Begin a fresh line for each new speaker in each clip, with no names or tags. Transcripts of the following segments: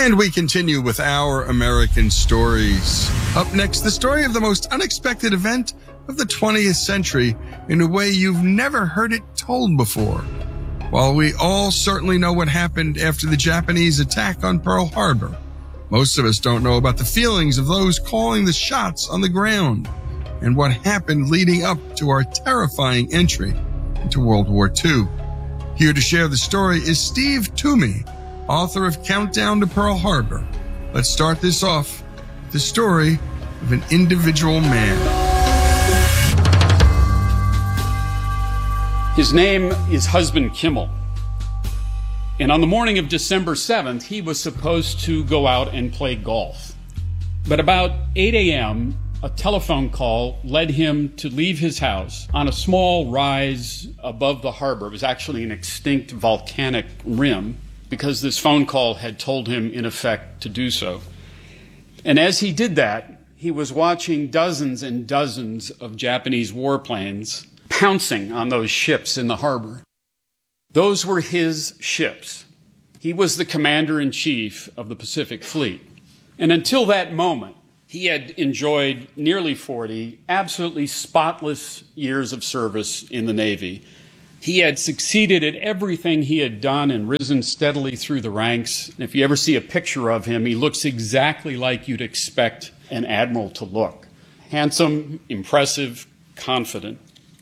And we continue with our American stories. Up next, the story of the most unexpected event of the 20th century in a way you've never heard it told before. While we all certainly know what happened after the Japanese attack on Pearl Harbor, most of us don't know about the feelings of those calling the shots on the ground and what happened leading up to our terrifying entry into World War II. Here to share the story is Steve Toomey, author of Countdown to Pearl Harbor. Let's start this off with the story of an individual man.
His name is Husband Kimmel. And on the morning of December 7th, he was supposed to go out and play golf. But about 8 a.m., a telephone call led him to leave his house on a small rise above the harbor. It was actually an extinct volcanic rim, because this phone call had told him, in effect, to do so. And as he did that, he was watching dozens and dozens of Japanese warplanes pouncing on those ships in the harbor. Those were his ships. He was the commander-in-chief of the Pacific Fleet. And until that moment, he had enjoyed nearly 40 absolutely spotless years of service in the Navy. He had succeeded at everything he had done and risen steadily through the ranks. And if you ever see a picture of him, he looks exactly like you'd expect an admiral to look. Handsome, impressive, confident.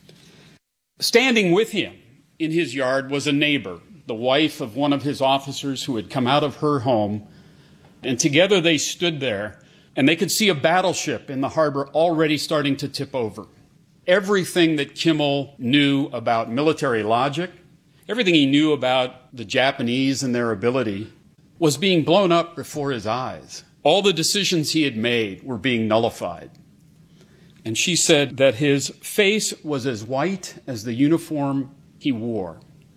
Standing with him in his yard was a neighbor, the wife of one of his officers who had come out of her home. And together they stood there, and they could see a battleship in the harbor already starting to tip over. Everything that Kimmel knew about military logic, everything he knew about the Japanese and their ability, was being blown up before his eyes. All the decisions he had made were being nullified. And she said that his face was as white as the uniform he wore.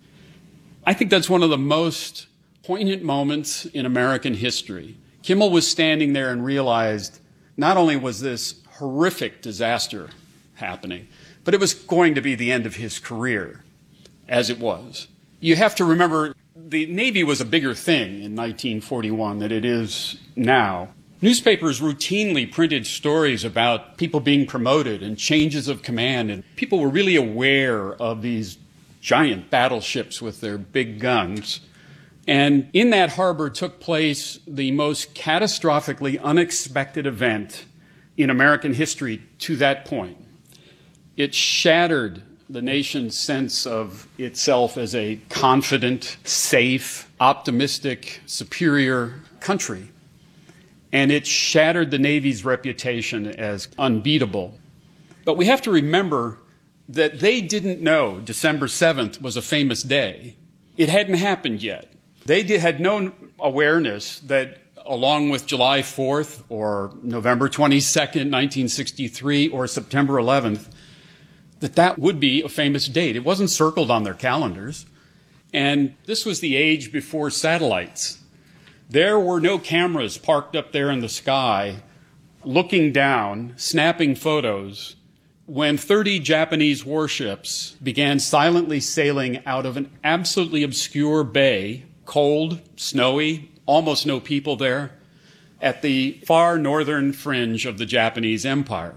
I think that's one of the most poignant moments in American history. Kimmel was standing there and realized not only was this horrific disaster happening, but it was going to be the end of his career, as it was. You have to remember, the Navy was a bigger thing in 1941 than it is now. Newspapers routinely printed stories about people being promoted and changes of command, and people were really aware of these giant battleships with their big guns. And in that harbor took place the most catastrophically unexpected event in American history to that point. It shattered the nation's sense of itself as a confident, safe, optimistic, superior country. And it shattered the Navy's reputation as unbeatable. But we have to remember that they didn't know December 7th was a famous day. It hadn't happened yet. They had no awareness that along with July 4th or November 22nd, 1963, or September 11th, that would be a famous date. It wasn't circled on their calendars. And this was the age before satellites. There were no cameras parked up there in the sky, looking down, snapping photos, when 30 Japanese warships began silently sailing out of an absolutely obscure bay, cold, snowy, almost no people there, at the far northern fringe of the Japanese Empire.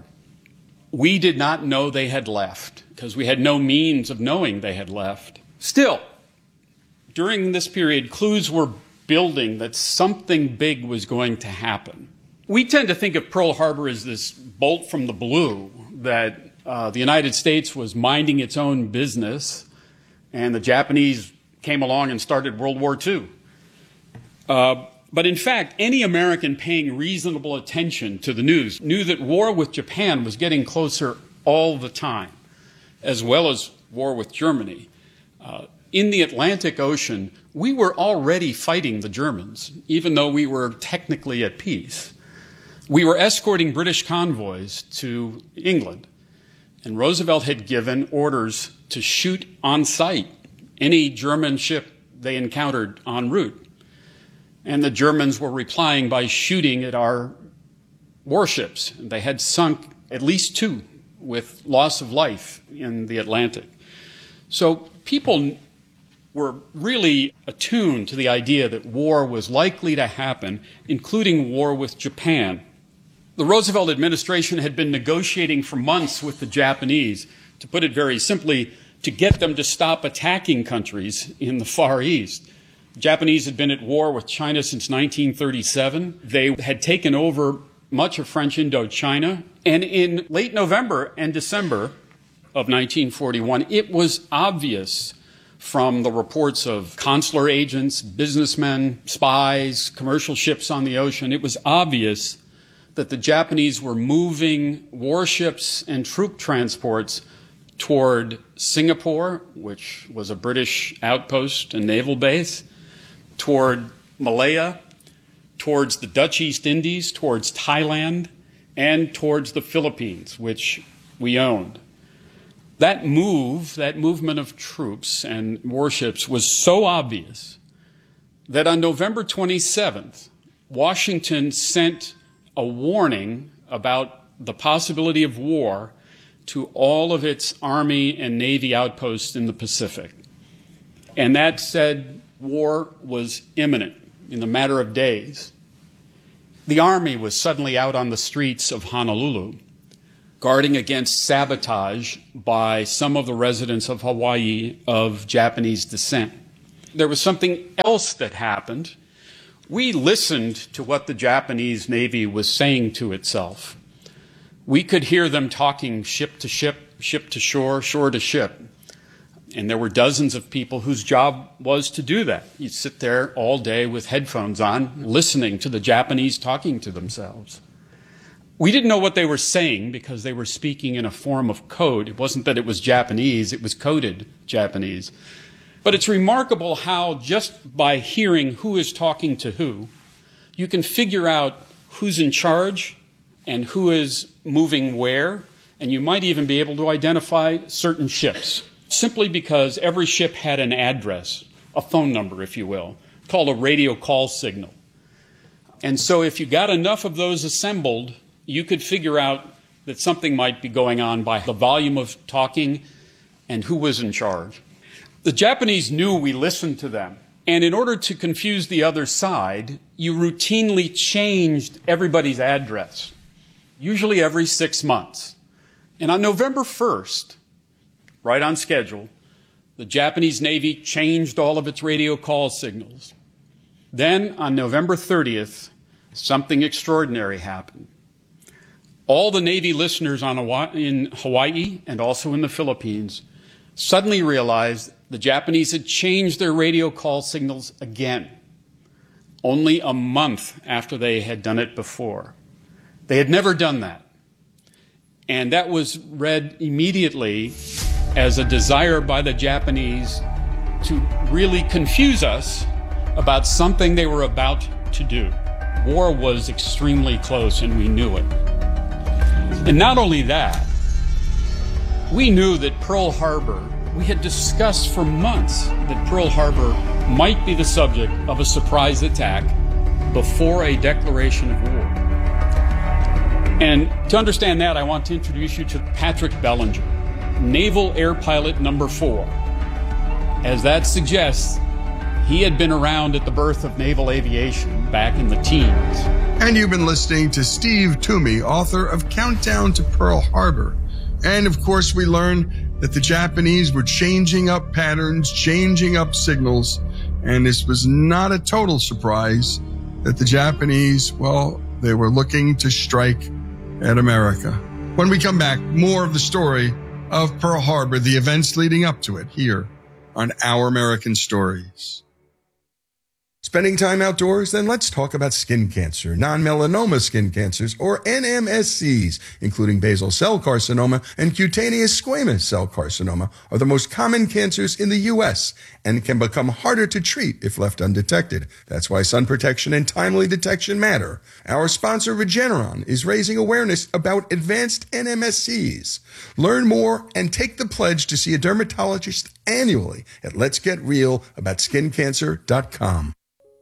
We did not know they had left because we had no means of knowing they had left. Still, during this period, clues were building that something big was going to happen. We tend to think of Pearl Harbor as this bolt from the blue, that the United States was minding its own business and the Japanese came along and started World War II. But in fact, any American paying reasonable attention to the news knew that war with Japan was getting closer all the time, as well as war with Germany. In the Atlantic Ocean, we were already fighting the Germans, even though we were technically at peace. We were escorting British convoys to England, and Roosevelt had given orders to shoot on sight any German ship they encountered en route. And the Germans were replying by shooting at our warships. They had sunk at least 2 with loss of life in the Atlantic. So people were really attuned to the idea that war was likely to happen, including war with Japan. The Roosevelt administration had been negotiating for months with the Japanese, to put it very simply, to get them to stop attacking countries in the Far East. The Japanese had been at war with China since 1937. They had taken over much of French Indochina. And in late November and December of 1941, it was obvious from the reports of consular agents, businessmen, spies, commercial ships on the ocean, it was obvious that the Japanese were moving warships and troop transports toward Singapore, which was a British outpost and naval base, toward Malaya, towards the Dutch East Indies, towards Thailand, and towards the Philippines, which we owned. That movement of troops and warships was so obvious that on November 27th, Washington sent a warning about the possibility of war to all of its Army and Navy outposts in the Pacific. And that said war was imminent in a matter of days. The Army was suddenly out on the streets of Honolulu, guarding against sabotage by some of the residents of Hawaii of Japanese descent. There was something else that happened. We listened to what the Japanese Navy was saying to itself. We could hear them talking ship to ship, ship to shore, shore to ship. And there were dozens of people whose job was to do that. You'd sit there all day with headphones on, listening to the Japanese talking to themselves. We didn't know what they were saying because they were speaking in a form of code. It wasn't that it was Japanese, it was coded Japanese. But it's remarkable how just by hearing who is talking to who, you can figure out who's in charge and who is moving where, and you might even be able to identify certain ships, simply because every ship had an address, a phone number, if you will, called a radio call signal. And so if you got enough of those assembled, you could figure out that something might be going on by the volume of talking and who was in charge. The Japanese knew we listened to them. And in order to confuse the other side, you routinely changed everybody's address, usually every 6 months. And on November 1st, right on schedule, the Japanese Navy changed all of its radio call signals. Then on November 30th, something extraordinary happened. All the Navy listeners in Hawaii and also in the Philippines suddenly realized the Japanese had changed their radio call signals again, only a month after they had done it before. They had never done that. And that was read immediately as a desire by the Japanese to really confuse us about something they were about to do. War was extremely close, and we knew it. And not only that, we knew that Pearl Harbor, we had discussed for months that Pearl Harbor might be the subject of a surprise attack before a declaration of war. And to understand that, I want to introduce you to Patrick Bellinger, Naval Air Pilot number 4. As that suggests, he had been around at the birth of naval aviation back in the teens.
And you've been listening to Steve Toomey, author of Countdown to Pearl Harbor. And of course, we learned that the Japanese were changing up patterns, changing up signals. And this was not a total surprise that the Japanese, well, they were looking to strike at America. When we come back, more of the story of Pearl Harbor, the events leading up to it, here on Our American Stories. Spending time outdoors? Then let's talk about skin cancer. Non-melanoma skin cancers, or NMSCs, including basal cell carcinoma and cutaneous squamous cell carcinoma, are the most common cancers in the U.S. and can become harder to treat if left undetected. That's why sun protection and timely detection matter. Our sponsor, Regeneron, is raising awareness about advanced NMSCs. Learn more and take the pledge to see a dermatologist annually at letsgetrealaboutSkinCancer.com.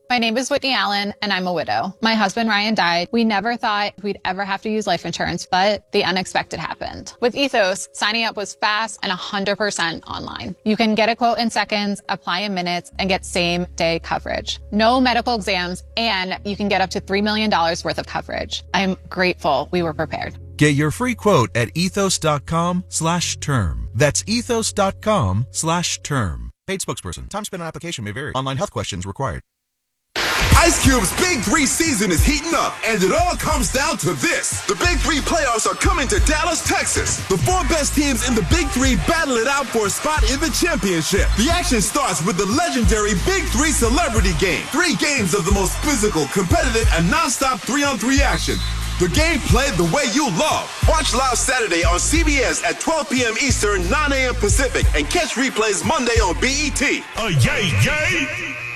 My name is Whitney Allen, and I'm a widow. My husband, Ryan, died. We never thought we'd ever have to use life insurance, but the unexpected happened. With Ethos, signing up was fast and 100% online. You can get a quote in seconds, apply in minutes, and get same-day coverage. No medical exams, and you can get up to $3 million worth of coverage. I'm grateful we were prepared.
Get your free quote at ethos.com/term. That's ethos.com/term. Paid spokesperson. Time spent on application may vary. Online health questions required.
Ice Cube's Big 3 season is heating up, and it all comes down to this. The Big 3 playoffs are coming to Dallas, Texas. The 4 best teams in the Big 3 battle it out for a spot in the championship. The action starts with the legendary Big 3 Celebrity Game. 3 games of the most physical, competitive, and non-stop 3-on-3 action. The game played the way you love. Watch live Saturday on CBS at 12 p.m. Eastern, 9 a.m. Pacific, and catch replays Monday on BET.
Yay, yay!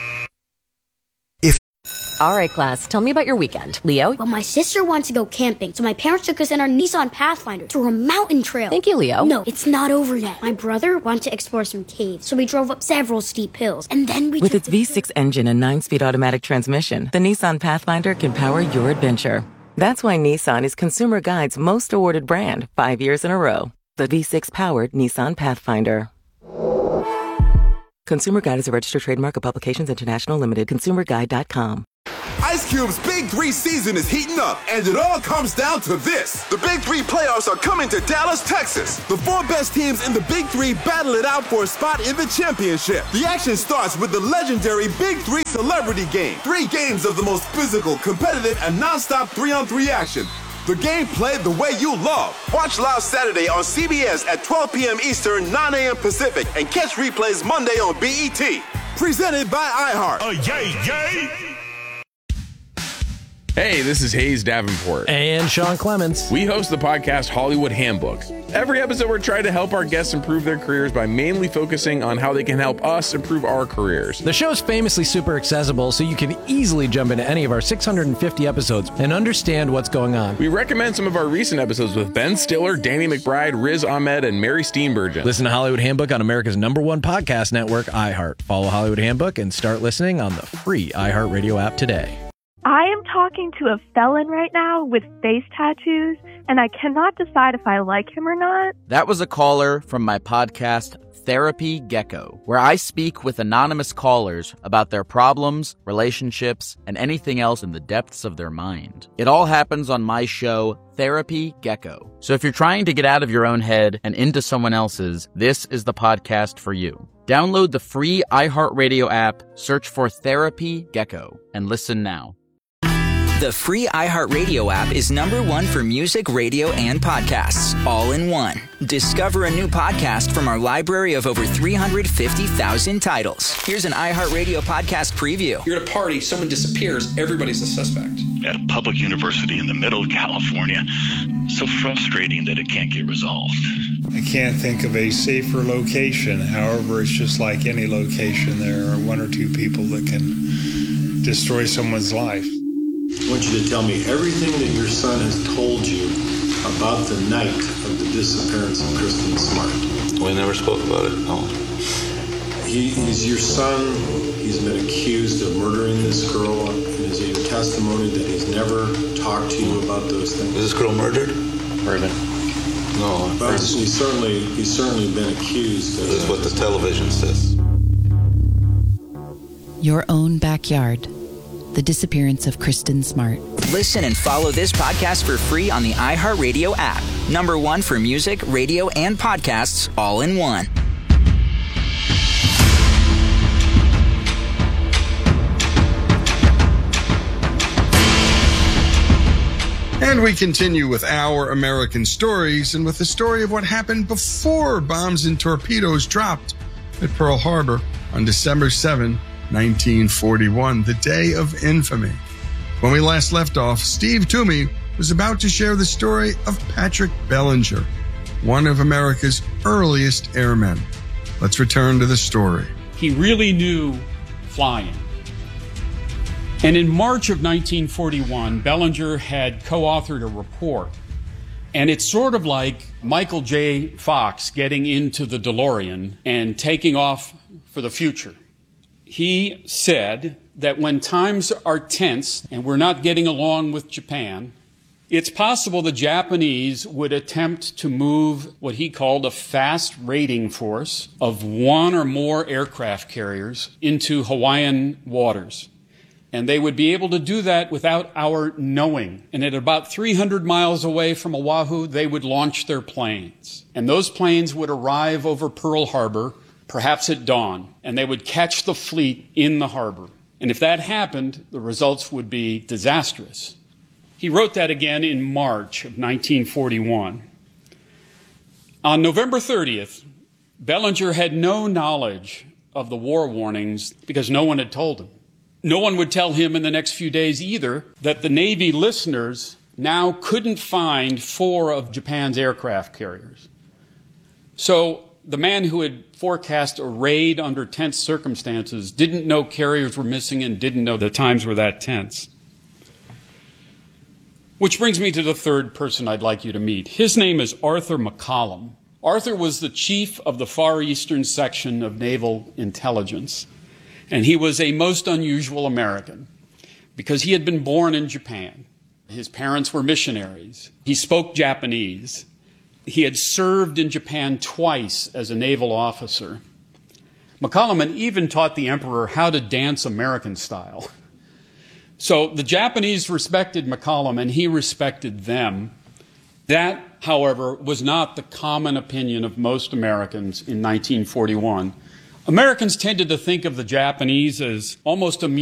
All right, class, tell me about your weekend. Leo?
Well, my sister wants to go camping, so my parents took us in our Nissan Pathfinder through a mountain trail.
Thank you, Leo.
No, it's not over yet. My brother wanted to explore some caves, so we drove up several steep hills, and then we
With its V6 engine and 9-speed automatic transmission, the Nissan Pathfinder can power your adventure. That's why Nissan is Consumer Guide's most awarded brand 5 years in a row. The V6-powered Nissan Pathfinder. Consumer Guide is a registered trademark of Publications International Limited. ConsumerGuide.com.
Ice Cube's Big 3 season is heating up, and it all comes down to this. The Big 3 playoffs are coming to Dallas, Texas. The 4 best teams in the Big 3 battle it out for a spot in the championship. The action starts with the legendary Big 3 Celebrity Game. 3 games of the most physical, competitive, and non-stop 3-on-3 action. The game played the way you love. Watch live Saturday on CBS at 12 p.m. Eastern, 9 a.m. Pacific, and catch replays Monday on BET. Presented by iHeart.
Yay, yay!
Hey, this is Hayes Davenport.
And Sean Clements.
We host the podcast Hollywood Handbook. Every episode, we're trying to help our guests improve their careers by mainly focusing on how they can help us improve our careers.
The show's famously super accessible, so you can easily jump into any of our 650 episodes and understand what's going on.
We recommend some of our recent episodes with Ben Stiller, Danny McBride, Riz Ahmed, and Mary Steenburgen.
Listen to Hollywood Handbook on America's #1 podcast network, iHeart. Follow Hollywood Handbook and start listening on the free iHeartRadio app today.
I am talking to a felon right now with face tattoos, and I cannot decide if I like him or not.
That was a caller from my podcast, Therapy Gecko, where I speak with anonymous callers about their problems, relationships, and anything else in the depths of their mind. It all happens on my show, Therapy Gecko. So if you're trying to get out of your own head and into someone else's, this is the podcast for you. Download the free iHeartRadio app, search for Therapy Gecko, and listen now.
The free iHeartRadio app is #1 for music, radio, and podcasts, all in one. Discover a new podcast from our library of over 350,000 titles. Here's an iHeartRadio podcast preview.
You're at a party, someone disappears, everybody's a suspect.
At a public university in the middle of California. So frustrating that it can't get resolved.
I can't think of a safer location. However, it's just like any location. There are 1 or 2 people that can destroy someone's life.
I want you to tell me everything that your son has told you about the night of the disappearance of Kristen Smart.
We never spoke about it, no.
He's your son. He's been accused of murdering this girl. And is it your testimony that he's never talked to you about those things?
Is this girl murdered?
Murdered.
No.
But he's certainly been accused.
This is what the television says.
Your own backyard. The disappearance of Kristen Smart.
Listen and follow this podcast for free on the iHeartRadio app. #1 for music, radio, and podcasts, all in one.
And we continue with Our American Stories, and with the story of what happened before bombs and torpedoes dropped at Pearl Harbor on December 7, 1941, the day of infamy. When we last left off, Steve Toomey was about to share the story of Patrick Bellinger, one of America's earliest airmen. Let's return to the story.
He really knew flying. And in March of 1941, Bellinger had co-authored a report. And it's sort of like Michael J. Fox getting into the DeLorean and taking off for the future. He said that when times are tense and we're not getting along with Japan, it's possible the Japanese would attempt to move what he called a fast raiding force of one or more aircraft carriers into Hawaiian waters. And they would be able to do that without our knowing. And at about 300 miles away from Oahu, they would launch their planes. And those planes would arrive over Pearl Harbor, perhaps at dawn, and they would catch the fleet in the harbor. And if that happened, the results would be disastrous. He wrote that again in March of 1941. On November 30th, Bellinger had no knowledge of the war warnings because no one had told him. No one would tell him in the next few days either that the Navy listeners now couldn't find 4 of Japan's aircraft carriers. So the man who had forecast a raid under tense circumstances didn't know carriers were missing and didn't know the times were that tense. Which brings me to the third person I'd like you to meet. His name is Arthur McCollum. Arthur was the chief of the Far Eastern section of Naval Intelligence, and he was a most unusual American because he had been born in Japan. His parents were missionaries. He spoke Japanese. He had served in Japan twice as a naval officer. McCollum even taught the emperor how to dance American style. So the Japanese respected McCollum and he respected them. That, however, was not the common opinion of most Americans in 1941. Americans tended to think of the Japanese as almost